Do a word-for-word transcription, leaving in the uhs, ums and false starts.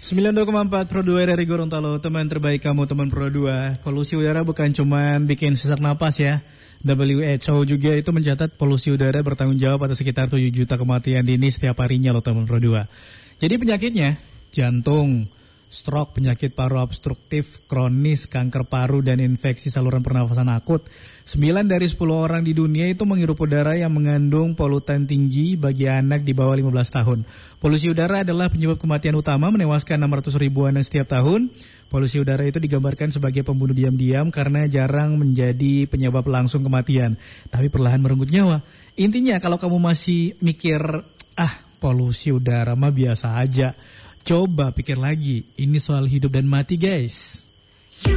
sembilan puluh dua koma empat Pro dua dari Gorontalo, teman terbaik kamu, teman Pro dua. Polusi udara bukan cuma bikin sesak napas ya. W H O juga itu mencatat polusi udara bertanggung jawab atas sekitar tujuh juta kematian dini setiap harinya loh teman Pro dua. Jadi penyakitnya jantung, stroke, penyakit paru obstruktif, kronis, kanker paru, dan infeksi saluran pernafasan akut. sembilan dari sepuluh orang di dunia itu menghirup udara yang mengandung polutan tinggi bagi anak di bawah lima belas tahun. Polusi udara adalah penyebab kematian utama, menewaskan enam ratus ribu anak setiap tahun. Polusi udara itu digambarkan sebagai pembunuh diam-diam karena jarang menjadi penyebab langsung kematian, tapi perlahan merenggut nyawa. Intinya kalau kamu masih mikir, ah polusi udara mah biasa aja, coba pikir lagi, ini soal hidup dan mati guys.